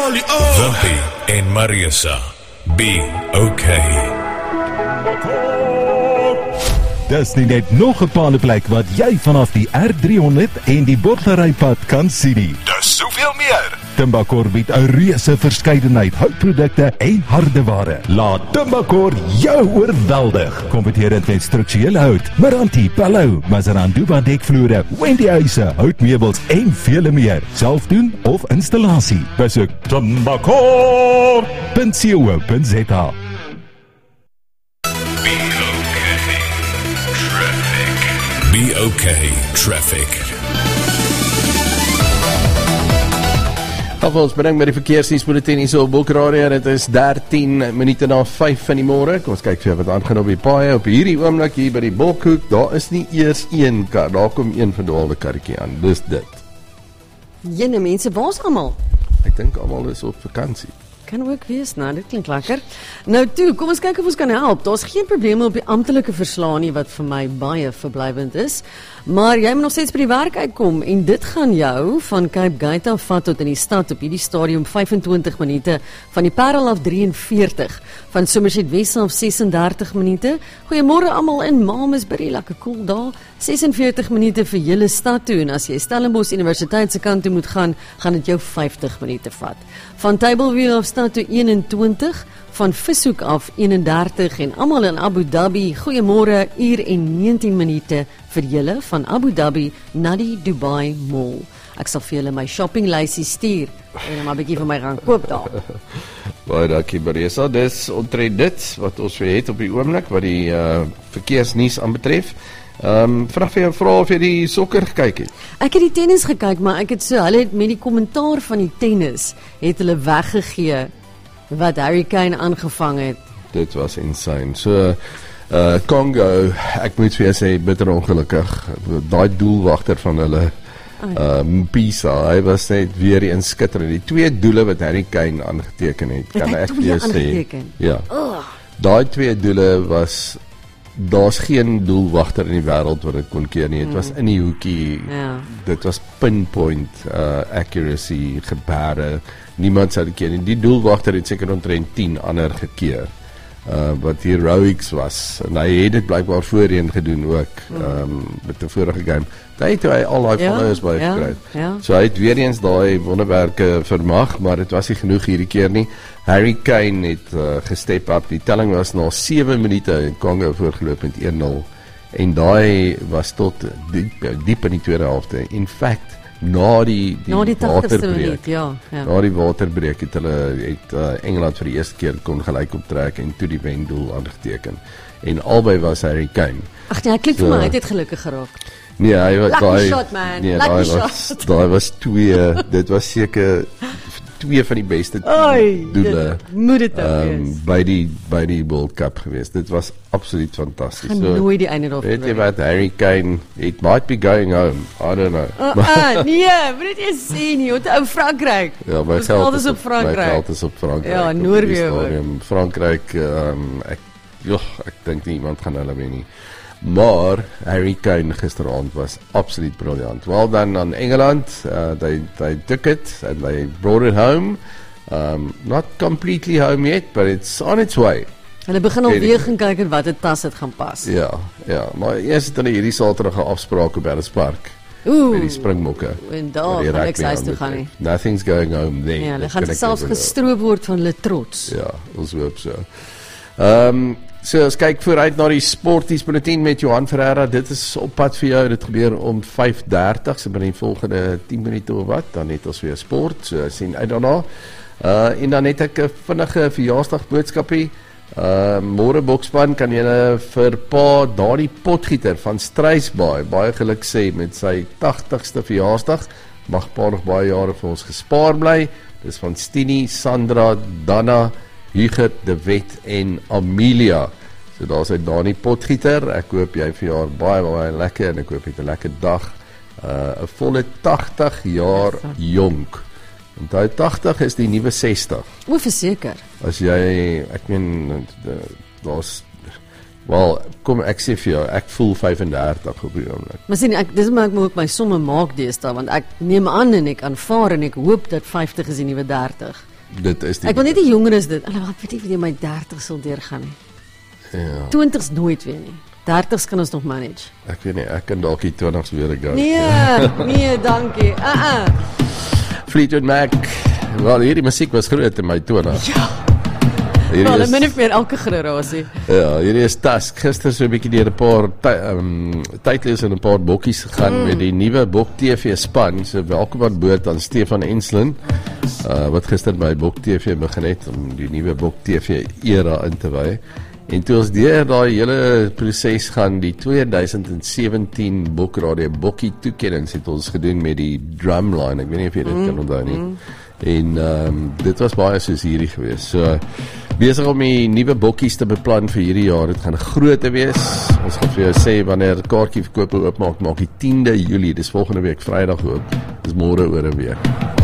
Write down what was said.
Charlie, oh. Wimpy en Marissa, be okay. Dis nie net nog 'n paneplek wat jy vanaf die R300 en die Bottlerypad kan sien nie. Dis soveel meer. Timbakor bied 'n reuse verskeidenheid houtprodukte en hardeware. Laat Timbakor jou oorweldig. Kompeterend met strukturele hout, Meranti, Palou, Mazaranduba dekvloere, Wendy huise, houtmeubels en vele meer. Self doen of installasie. Besoek timbakor.co.za. Be okay, traffic. Ons bring met die verkeersnuusbulletin hier so op Bulkradio. Dit is 13 minute na 5 in die môre. Kom ons kyk vir wat aangaan op die paaie. Op hierdie oomblik hier by die Bokhoek, daar is nie eers een kar. Daar kom een verdwaalde karretjie aan. Dis dit. Jene mense, waar's almal? Ek dink almal is op vakansie. Kan ook wees, nou, dit klink lekker. Nou toe, kom ons kyk of ons kan help. Daar's geen probleme op die amptelike verslae nie wat vir my baie verblywend is. Maar jy moet nog steeds by die werk uitkom en dit gaan jou van Cape Gate af vat tot in die stad op hierdie stadium 25 minute, van die Parel af 43, van Somerset West af 36 minute. Goeiemôre almal in Mamasbury, lekker cool daar. 46 minute vir julle stad toe en as jy Stellenbosch Universiteit se kant toe moet gaan dit jou 50 minute vat. Van Tableview af stad toe 21, van Vishoek af 31 en almal in Abu Dhabi, goeiemôre, uur en 19 minute vir julle van Abu Dhabi na die Dubai Mall. Ek sal vir julle my shoppinglysie stuur en maar 'n bietjie vir my gaan koop daar. Baie dankie Marissa. Dis omtrent dit wat ons weer het op die oomblik wat die verkeersnuus aanbetref. Vraag vir jou vra of jy die sokker gekyk het. Ek het die tennis gekyk, maar ek het hulle het met die kommentaar van die tennis het hulle weggegee wat Harry Kane aangevang het. Dit was insane. So Congo, ek moet vir jou sê, bitter ongelukkig. Daai doelwagter van hulle Mpisa, hy was net weer eens skitterend. Die twee doele wat Harry Kane aangeteken het, kan ek vir jou sê. Ja. Daai twee doele was, daar's geen doelwagter in die wêreld wat dit kon keer nie. Dit was in die hoekie. Ja. Dit was pinpoint accuracy, gebare. Niemand sou dit keer nie. Die doelwagter het seker omtrent 10 ander gekeer. Wat heroics was. En hy het dit blykbaar voorheen gedoen ook met die vorige game. Hy al die followers by gekry. So hy het weer eens daai wonderwerke vermag, maar dit was nie genoeg hierdie keer nie. Harry Kane het gestep up. Die telling was na 7 minute in Congo voorgeloop met 1-0. En daai was tot diep in die tweede helfte. In fact, na die waterbreek, na die waterbreek het Engeland vir die eerste keer kon gelyk optrek en toe die wendoel aangeteken. En albei was Harry Kane. Ag nee, hy klink vir my, hy het gelukkig geraak. Nee, hy was daai was twee, dit was seker twee van die beste doele moet dit wees by die World Cup geweest. Dit was absoluut fantasties. Gaan nooit die einde daarvan. Weet jy wat, Harry Kane, it might be going home. I don't know. Nee, moet dit eens sê nie, want ou Frankryk. Ja, my geld is op Frankryk. Ja, Noorwe. Frankryk, ek dink nie iemand gaan hulle wen nie. Maar Harry Kane gisteraand was absoluut briljant. Well done aan Engeland. They took it and they brought it home. Not completely home yet, but it's on its way. Hulle begin al weer gaan kyk wat 'n tas dit gaan pas. Ja, maar eers het hulle hierdie Saterdag 'n afspraak op Ellis Park. Met die Springbokke. En daar gaan niks huis toe gaan nie. Nothing's going home there. Ja, hulle gaan selfs gestroop word van hulle trots. Ja, ons hoop so. So, ons kyk vooruit na die sportiesbulletin met Johan Ferreira. Dit is op pad vir jou. Dit gebeur om 5:30, so binne die volgende 10 minute of wat, dan het ons weer sport. So, sien uit daarna. En dan het ek 'n vinnige verjaarsdagboodskapie. Môre Bokspan kan julle vir pa daardie potgieter van Struisbaai baie geluk sê met sy 80ste verjaarsdag. Mag pa nog baie jare vir ons gespaar bly. Dis van Stini, Sandra, Dana, Hugert, De Wet en Amelia. So daar is hy Dani Potgieter. Ek hoop jy verjaar baie lekker en ek hoop jy het 'n lekker dag. 'n volle 80 jaar jonk. Onthou 80 is die nuwe 60. Verseker. As jy, ek meen, daar's kom ek sê vir jou, ek voel 35 op die oomblik. Maar sien, dis maar ek moet ook my somme maak deesdae, want ek neem aan en ek aanvaar en ek hoop dat 50 is die nuwe 30. Dit is die Ek wil net die jonger is dit. Hulle weet nie of jy my 30 sal deurgaan nie. Ja, 20's nooit weer nie. 30's kan ons nog manage. ek weet nie, ek kan dalk die 20's weer gaan. Nee, dankie. Fleetwood Mac, wel hierdie musiek was groot in my 20's. Ja. Hierdie Wel, is, min of meer elke generasie. ja, hierdie is Tusk. Gister so 'n bietjie deur 'n paar tydlees en 'n paar bokkies gegaan met die nuwe Bok TV span. So welkom aan boord aan Stefan Enslin, wat gister by Bok TV begin het om die nuwe Bok TV era in te wy. En toe ons deur daai hele proses gaan, die 2017 Bokradio Bokkie toekennings het ons gedoen met die drumline. Ek weet nie of jy dit kan onthou nie. En dit was baie soos hierdie gewees. So besig om die nuwe bokkies te beplan vir hierdie jaar. Dit gaan groot wees. Ons gaan vir jou sê wanneer kaartjie verkope oopmaak, maak die 10de Julie. Dis volgende week Vrydag oop. Dis môre oor 'n week.